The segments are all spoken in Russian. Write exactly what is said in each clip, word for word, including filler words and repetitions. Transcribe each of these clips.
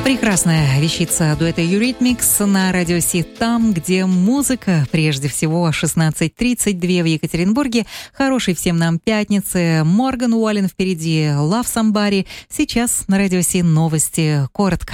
Прекрасная вещица дуэта Eurythmics на радио Си, там, где музыка. Прежде всего, шестнадцать тридцать два в Екатеринбурге. Хорошей всем нам пятницы. Морган Уоллен впереди, Love Somebody. Сейчас на радио Си новости коротко.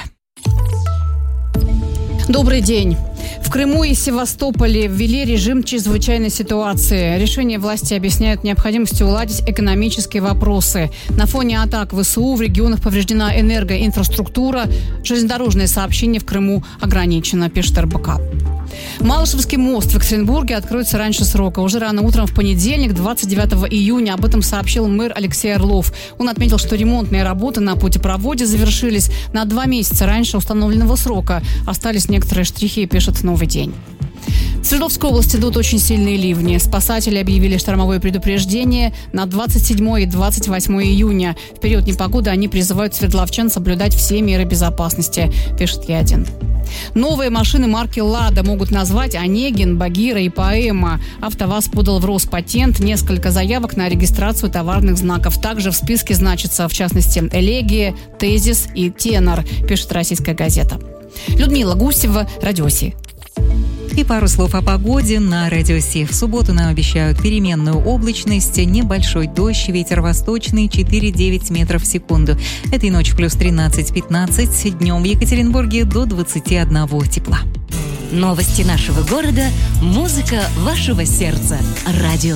Добрый день. В Крыму и Севастополе ввели режим чрезвычайной ситуации. Решение власти объясняют необходимостью уладить экономические вопросы. На фоне атак ВСУ в регионах повреждена энергоинфраструктура. Железнодорожное сообщение в Крыму ограничено, пишет эр бэ ка. Малышевский мост в Екатеринбурге откроется раньше срока. Уже рано утром в понедельник, двадцать девятого июня, об этом сообщил мэр Алексей Орлов. Он отметил, что ремонтные работы на путепроводе завершились на два месяца раньше установленного срока. Остались некоторые штрихи, пишет «Новый день». В Свердловской области идут очень сильные ливни. Спасатели объявили штормовое предупреждение на двадцать седьмое и двадцать восьмое июня. В период непогоды они призывают свердловчан соблюдать все меры безопасности, пишет Е один. Новые машины марки «Лада» могут назвать «Онегин», «Багира» и «Поэма». АвтоВАЗ подал в Роспатент несколько заявок на регистрацию товарных знаков. Также в списке значатся, в частности, «Элегия», «Тезис» и «Тенор», пишет «Российская газета». Людмила Гусева, радио Си. И пару слов о погоде на радио Си. В субботу нам обещают переменную облачность, небольшой дождь, ветер восточный четыре-девять метров в секунду. Этой ночью плюс тринадцать-пятнадцать, днем в Екатеринбурге до двадцати одного тепла. Новости нашего города, музыка вашего сердца. Радио